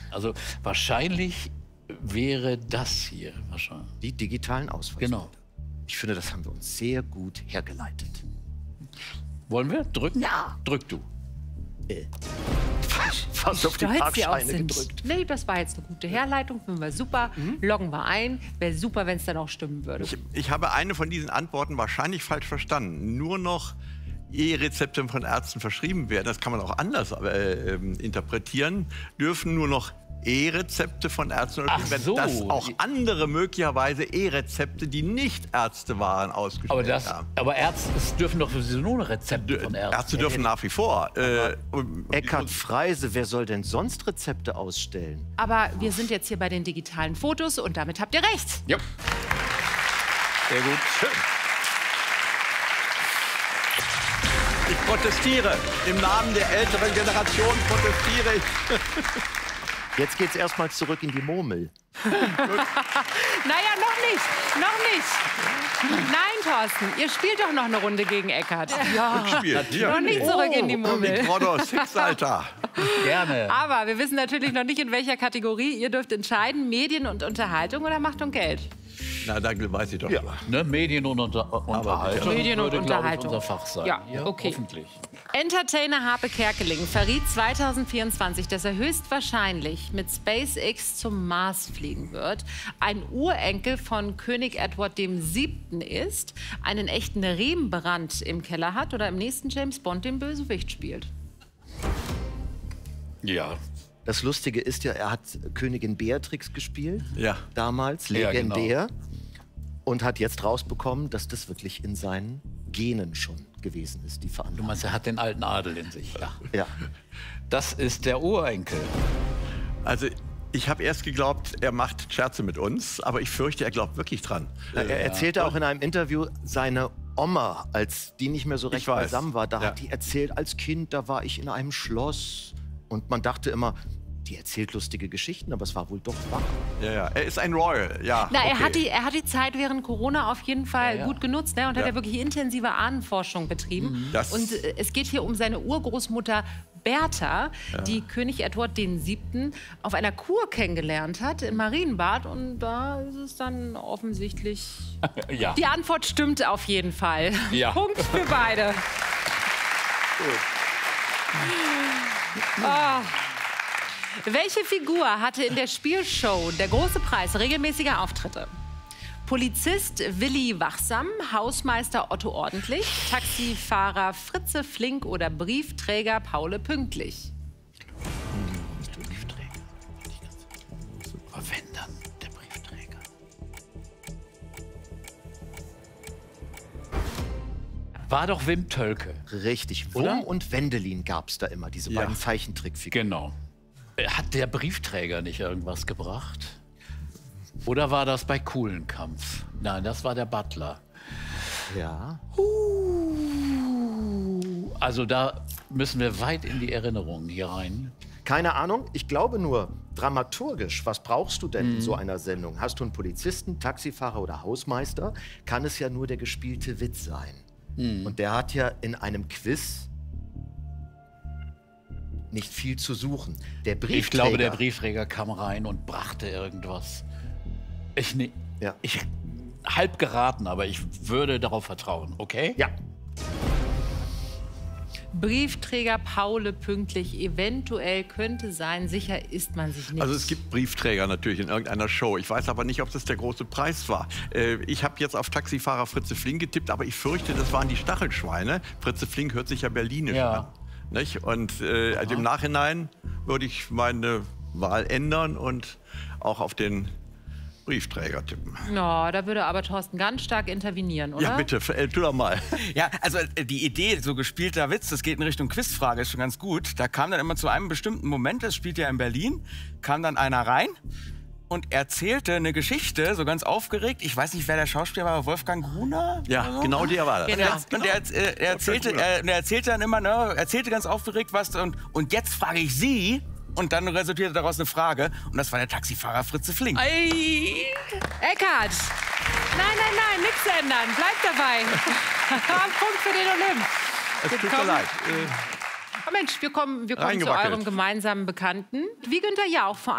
Also wahrscheinlich wäre das hier wahrscheinlich. Die digitalen Ausweise. Genau. Ich finde, das haben wir uns sehr gut hergeleitet. Wollen wir drücken? Ja. Drück du. Fast auf die Stolz sie auch Parkscheine sind. gedrückt. Nee, das war jetzt eine gute Herleitung, finden wir super. Loggen wir ein. Wäre super, wenn es dann auch stimmen würde. Ich habe eine von diesen Antworten wahrscheinlich falsch verstanden. Nur noch E-Rezepte von Ärzten verschrieben werden, das kann man auch anders interpretieren, dürfen nur noch E-Rezepte von Ärzten verschrieben werden, so. dass auch andere möglicherweise E-Rezepte, die nicht Ärzte waren, ausgestellt haben. Aber Ärzte, es dürfen doch sowieso nur Rezepte von Ärzten. Ärzte dürfen nach wie vor. Eckhard Freise, wer soll denn sonst Rezepte ausstellen? Aber wir sind jetzt hier bei den digitalen Fotos und damit habt ihr recht. Ja. Sehr gut. Schön. Ich protestiere. Im Namen der älteren Generation protestiere ich. Jetzt geht's erstmal zurück in die Murmel. Naja, noch nicht. Noch nicht. Nein, Thorsten, ihr spielt doch noch eine Runde gegen Eckhard. Ja, noch nicht zurück in die Mummel. Big Brother Six, Alter. Gerne. Aber wir wissen natürlich noch nicht, in welcher Kategorie. Ihr dürft entscheiden, Medien und Unterhaltung oder Macht und Geld. Na, dann weiß ich doch. Ja, ne, Medien und Unterhaltung. Medien und würde, Unterhaltung. Ich, unser Fach sein. Ja, okay. Hoffentlich. Entertainer Harpe Kerkeling verriet 2024, dass er höchstwahrscheinlich mit SpaceX zum Mars fliegen wird, ein Urenkel von König Edward VII. Ist, einen echten Rembrandt im Keller hat oder im nächsten James Bond den Bösewicht spielt. Ja. Das Lustige ist ja, er hat Königin Beatrix gespielt, Ja. damals, Ja, legendär. Und hat jetzt rausbekommen, dass das wirklich in seinen Genen schon gewesen ist, die Du Veranlagung. meinst, er hat den alten Adel in sich. Ja. Ja. Das ist der Urenkel. Also, ich habe erst geglaubt, er macht Scherze mit uns, aber ich fürchte, er glaubt wirklich dran. Er erzählte auch in einem Interview, seine Oma, als die nicht mehr so recht Ich weiß. beisammen war, da Ja. hat die erzählt, als Kind, da war ich in einem Schloss. Und man dachte immer, die erzählt lustige Geschichten, aber es war wohl doch wahr. Ja, ja. Er ist ein Royal, ja. Na, er, okay. er hat die Zeit während Corona auf jeden Fall Ja, ja. gut genutzt, ne? Und hat Ja. ja wirklich intensive Ahnenforschung betrieben. Das- Und es geht hier um seine Urgroßmutter Bertha, die König Edward VII. Auf einer Kur kennengelernt hat in Marienbad. Und da ist es dann offensichtlich... Ja. Die Antwort stimmt auf jeden Fall. Ja. Punkt für beide. Ah. Welche Figur hatte in der Spielshow Der große Preis regelmäßige Auftritte? Polizist Willi Wachsam, Hausmeister Otto Ordentlich, Taxifahrer Fritze Flink oder Briefträger Paule Pünktlich? Briefträger. Aber wenn dann der Briefträger. War doch Wim Tölke. Richtig. Oder? Wurm und Wendelin gab es da immer, diese Ja. beiden Zeichentrickfiguren. Genau. Hat der Briefträger nicht irgendwas gebracht? Oder war das bei Kuhlenkampf? Nein, das war der Butler. Ja. Also da müssen wir weit in die Erinnerungen hier rein. Keine Ahnung, ich glaube nur, dramaturgisch, was brauchst du denn in so einer Sendung? Hast du einen Polizisten, Taxifahrer oder Hausmeister, kann es ja nur der gespielte Witz sein. Und der hat ja in einem Quiz nicht viel zu suchen. Der Briefträger, Ich glaube, der Briefträger kam rein und brachte irgendwas. Ja. Ich halb geraten, aber ich würde darauf vertrauen, okay? Ja, Briefträger Paule Pünktlich, eventuell könnte sein, sicher ist man sich nicht. Also es gibt Briefträger natürlich in irgendeiner Show. Ich weiß aber nicht, ob das der große Preis war. Ich habe jetzt auf Taxifahrer Fritze Flink getippt, aber ich fürchte, das waren die Stachelschweine. Fritze Flink hört sich ja berlinisch Ja. an. Nicht? Und also im Nachhinein würde ich meine Wahl ändern und auch auf den Briefträger tippen. No, da würde aber Thorsten ganz stark intervenieren, oder? Ja, bitte, tu doch mal. Ja, also die Idee, so gespielter Witz, das geht in Richtung Quizfrage, ist schon ganz gut. Da kam dann immer zu einem bestimmten Moment, das spielt ja in Berlin, kam dann einer rein und erzählte eine Geschichte, so ganz aufgeregt. Ich weiß nicht, wer der Schauspieler war, Wolfgang Gruner? Ja, oder so? genau der war das. Genau. Und er erzählte dann immer, ne, erzählte ganz aufgeregt was und jetzt frage ich Sie. Und dann resultierte daraus eine Frage. Und das war der Taxifahrer Fritze Flink. Ey, Eckhard! Nein, nichts ändern. Bleib dabei. Punkt für den Olymp. Es tut mir leid. Oh Mensch, wir kommen zu Reingewackelt. eurem gemeinsamen Bekannten. Wie Günther Jauch vor